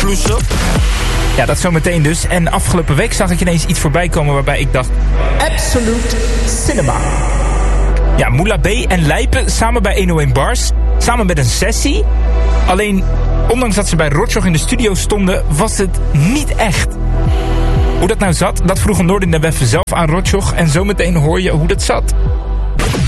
Inclusive. Ja, dat zometeen dus. En afgelopen week zag ik ineens iets voorbij komen waarbij ik dacht... Absolute Cinema. Ja, Moula B en Lijpen samen bij 101 Bars. Samen met een sessie. Alleen, ondanks dat ze bij Rotjoch in de studio stonden, was het niet echt. Hoe dat nou zat, dat vroeg Noordin de Weffe zelf aan Rotjoch. En zometeen hoor je hoe dat zat.